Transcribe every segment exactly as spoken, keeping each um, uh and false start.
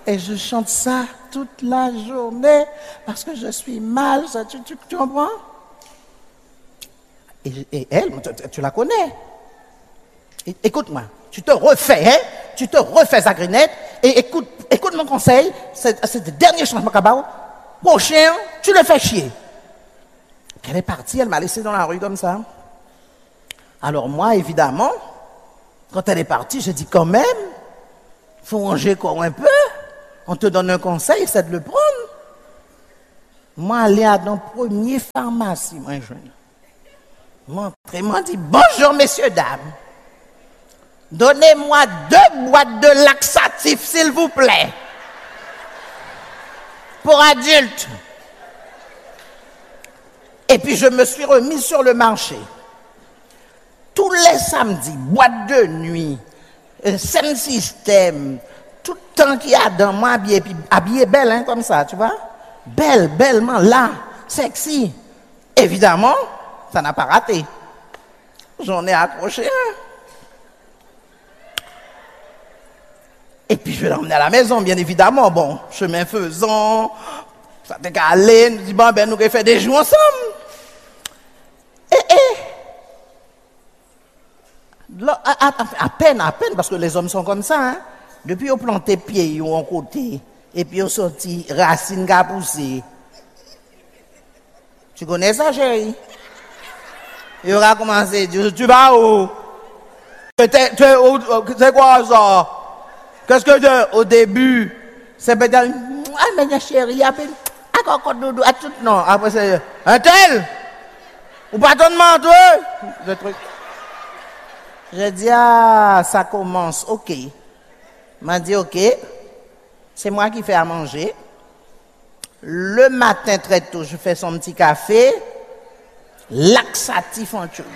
Et je chante ça toute la journée parce que je suis mal, ça, tu, tu, tu comprends? Et, et elle, tu, tu la connais. Et, écoute-moi, tu te refais, hein? Tu te refais sa grenette et écoute, écoute mon conseil, c'est, c'est le dernier changement cabao. Prochain, tu le fais chier. Elle est partie, elle m'a laissé dans la rue comme ça. Alors moi, évidemment, quand elle est partie, je dis quand même, il faut ranger encore un peu. On te donne un conseil, c'est de le prendre. Moi, aller à dans la première pharmacie, moi, je m'entrée, m'a dit, bonjour, messieurs, dames. Donnez-moi deux boîtes de laxatifs, s'il vous plaît. Pour adultes. Et puis, je me suis remis sur le marché. Tous les samedis, boîte de nuit, un sound system, tout le temps qu'il y a dans moi, habillé, puis habillé belle, hein, comme ça, tu vois? Belle, bellement, là, sexy. Évidemment, ça n'a pas raté. J'en ai accroché un. Et puis je vais l'emmener à la maison, bien évidemment. Bon, chemin faisant, ça t'est qu'à aller, nous dit, bon, ben, nous allons faire des jours ensemble. Et, et, là, à, à, à peine, à peine, parce que les hommes sont comme ça, hein. Depuis, on planté pieds, ils ont côté, et puis on sorti racines qui a poussé. Tu connais ça, chérie? Il aura commencé à dire, tu vas où? C'est quoi ça? Qu'est-ce que je, au début, c'est peut-être, ah, mais chérie, après, ah, quand doudou, à tout, non, après c'est, un tel? Ou pas ton demande, toi? Le truc. Je dis, ah, ça commence, ok. M'a dit, ok, c'est moi qui fais à manger. Le matin, très tôt, je fais son petit café, laxatif en tuile.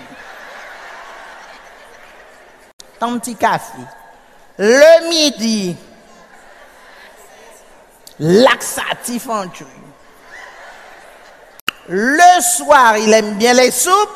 Ton petit café. Le midi, laxatif en tuile. Le soir, il aime bien les soupes,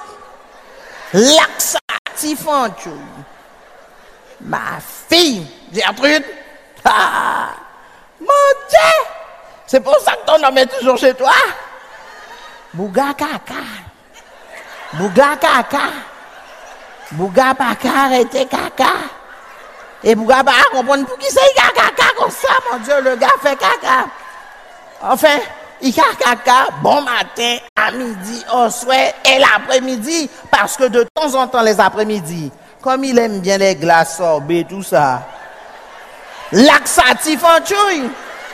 laxatif en tuile. Ma fille, Gertrude, ah, mon Dieu, c'est pour ça que ton homme est toujours chez toi. Bouga caca, bouga caca, bouga pas arrêter caca. Et bouga pas comprendre pour qui c'est caca comme ça, mon Dieu, le gars fait caca. Enfin, il fait caca bon matin, à midi, au soir et l'après-midi, parce que de temps en temps, les après-midi, comme il aime bien les glaces sorbet, tout ça, laxatif en chouille.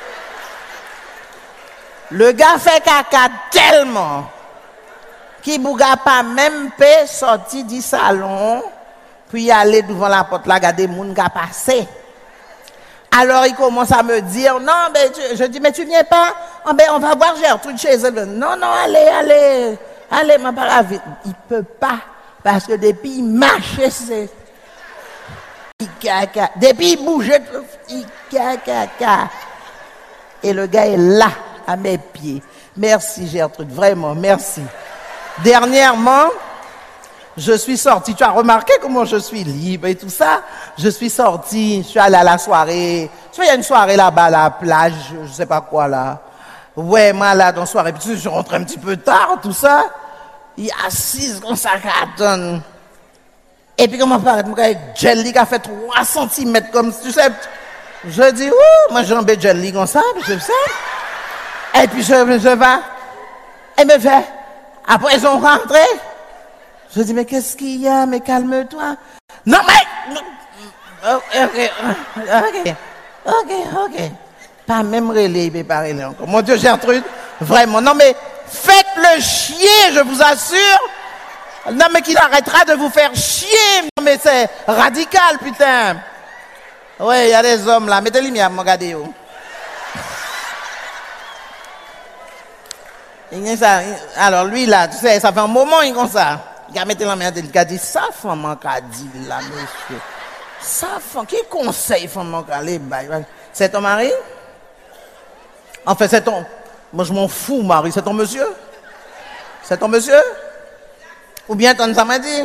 Le gars fait caca tellement qu'il bouga pas même pas sorti du salon, puis aller devant la porte là, regarder les gens qui passé. Alors il commence à me dire, non, mais tu, je dis, mais tu viens pas? Oh, ben, on va voir Gertrude chez elle. Non, non, allez, allez, allez, ma parole vite. Il peut pas, parce que depuis il marchait, c'est... Depuis il bougeait, il caca. Et le gars est là, à mes pieds. Merci Gertrude, vraiment, merci. Dernièrement, je suis sortie, tu as remarqué comment je suis libre et tout ça. Je suis sortie, je suis allée à la soirée. Tu vois, il y a une soirée là-bas à la plage, je sais pas quoi là. Ouais, moi là, dans la soirée, puis je suis rentrée un petit peu tard, tout ça. Il est assise comme ça, attends. Et puis comment paraît, mon gars, Jelly qui a fait trois centimètres comme tu sais. Je dis, ouh, moi j'en ai Jelly comme ça, je sais. Et puis je, je vais, elle me fait, après ils ont rentré. Je dis, mais qu'est-ce qu'il y a, mais calme-toi. Non, mais, ok, ok, ok, ok. Pas même relais, mais pas relais encore. Mon Dieu, Gertrude, vraiment, non, mais faites-le chier, je vous assure. Non, mais qu'il arrêtera de vous faire chier. Non, mais c'est radical, putain. Oui, il y a des hommes là. Mettez-les bien, regardez. Alors, lui là, tu sais, ça fait un moment, il est comme ça. Il a mis la main, il a dit, ça, femme, il a dit là, monsieur. Ça, femme, qui conseille, femme, il a c'est ton mari? En fait, c'est ton. Moi, je m'en fous, mari. C'est ton monsieur? C'est ton monsieur? Ou bien ton ça m'a dit?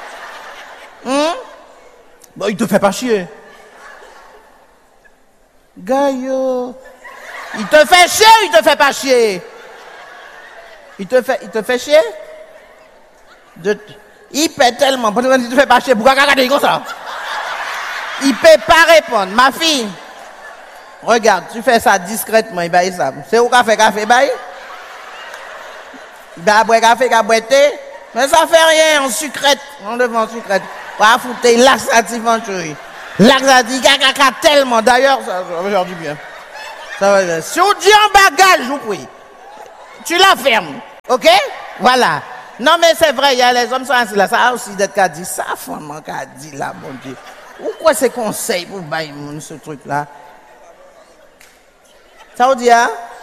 Hum? Bon, il te fait pas chier. Gaillot. Il te fait chier ou il te fait pas chier? Il te fait, il te fait chier? De, il paie tellement. Pourquoi il te fait pas chier? Pourquoi regarder comme ça? Il peut pas répondre. Ma fille, regarde, tu fais ça discrètement. Il va ça. C'est où qu'a fait café, bail? Il va boire café, il va boire thé. Mais ça fait rien, en sucrète. On devant en sucrète. On va foutre laxatif en chérie. Laxatif, caca, tellement. D'ailleurs, ça va faire du bien. Ça va dire. Si on dit en bagage, vous prie. Tu la fermes. OK? Voilà. Non, mais c'est vrai, il y a les hommes sont assis là. Ça a aussi d'être qu'à dire ça, fondement qu'à dire là, mon Dieu. Pourquoi ces conseils pour bailler ce truc-là? Ça vous dit, hein?